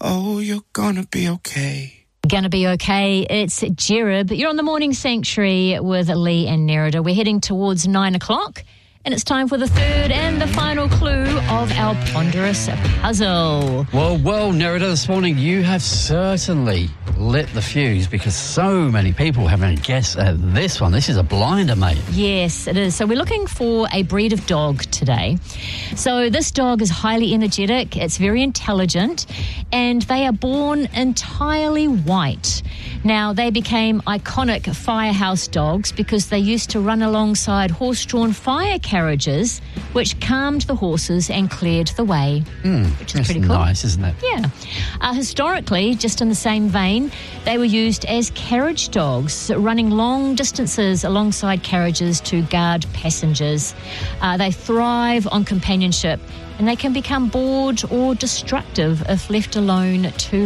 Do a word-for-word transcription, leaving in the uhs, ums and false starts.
Oh, you're gonna be okay. Gonna be okay. It's Jerib. You're on the Morning Sanctuary with Lee and Nerida. We're heading towards nine o'clock, and it's time for the third and the final clue of our ponderous puzzle. Well, well, Nerida, this morning you have certainly lit the fuse because so many people haven't guessed at this one. This is a blinder, mate. Yes, it is. So we're looking for a breed of dog today. So this dog is highly energetic, it's very intelligent, and they are born entirely white. Now, they became iconic firehouse dogs because they used to run alongside horse-drawn fire carriages, which calmed the horses and cleared the way, Mm, which is that's pretty cool. nice, isn't it? Yeah. Uh, historically, just in the same vein, they were used as carriage dogs, running long distances alongside carriages to guard passengers. Uh, they thrive on companionship, and they can become bored or destructive if left alone too